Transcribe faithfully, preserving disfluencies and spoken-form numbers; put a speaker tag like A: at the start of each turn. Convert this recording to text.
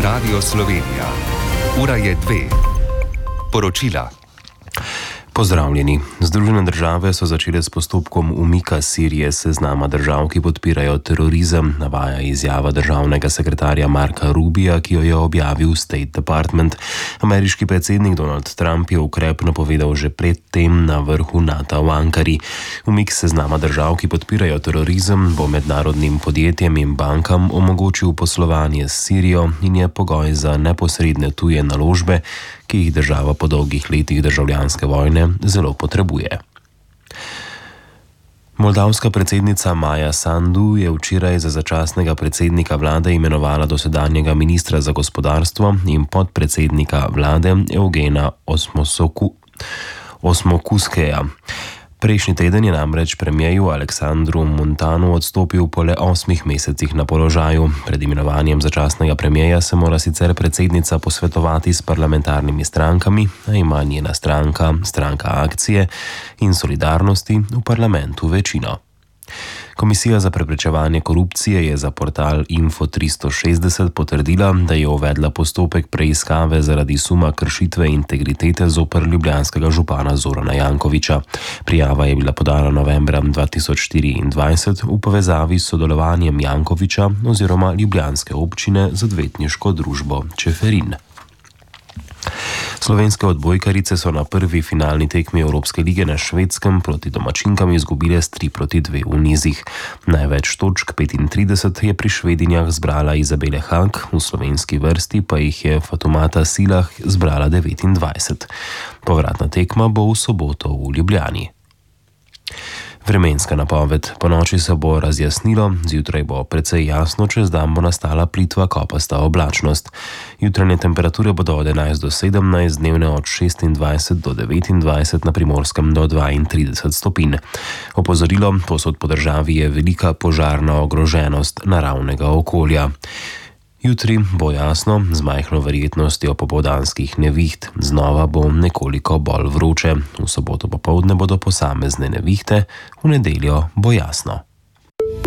A: Radio Slovenija. Ura je dve. Poročila. Pozdravljeni. Združene države so začele s postopkom umika Sirije s seznama držav, ki podpirajo terorizem, navaja izjava državnega sekretarja Marka Rubija, ki jo je objavil State Department. Ameriški predsednik Donald Trump je ukrep napovedal že pred tem na vrhu NATO v Ankari. Umik seznama držav, ki podpirajo terorizem, bo mednarodnim podjetjem in bankam omogočil poslovanje s Sirijo in je pogoj za neposredne tuje naložbe, ki jih država po dolgih letih državljanske vojne zelo potrebuje. Moldavska predsednica Maja Sandu je včeraj za začasnega predsednika vlade imenovala dosedanjega ministra za gospodarstvo in podpredsednika vlade Evgena Osmosoku, Osmokuskeja. Prejšnji teden je namreč premierju Aleksandru Montanu odstopil po le osmih mesecih na položaju. Pred imenovanjem začasnega premierja se mora sicer predsednica posvetovati s parlamentarnimi strankami, a ima njena stranka, stranka Akcije in Solidarnosti, v parlamentu večino. Komisija za preprečevanje korupcije je za portal Info tristo šestdeset potrdila, da je uvedla postopek preiskave zaradi suma kršitve integritete zoper ljubljanskega župana Zorana Jankovića. Prijava je bila podana novembra dva tisoč štiriindvajset v povezavi s sodelovanjem Jankovića oziroma ljubljanske občine z odvetniško družbo Čeferin. Slovenske odbojkarice so na prvi finalni tekmi Evropske lige na Švedskem proti domačinkam izgubile s tri proti dve v nizih. Največ točk petintrideset je pri Švedinjah zbrala Izabele Hak, v slovenski vrsti pa jih je Fatumata Silah zbrala devetindvajset. Povratna tekma bo v soboto v Ljubljani. Vremenska napoved. Po noči se bo razjasnilo, zjutraj bo precej jasno, čez dan bo nastala plitva kopasta oblačnost. Jutranje temperature bodo od enajst do sedemnajst, dnevne od šestindvajset do devetindvajset, na Primorskem do dvaintrideset stopinj. Opozorilo, povsod po državi je velika požarna ogroženost naravnega okolja. Jutri bo jasno, z majhno verjetnostjo popoldanskih neviht, znova bo nekoliko bolj vroče. V soboto popoldne bodo posamezne nevihte, v nedeljo bo jasno.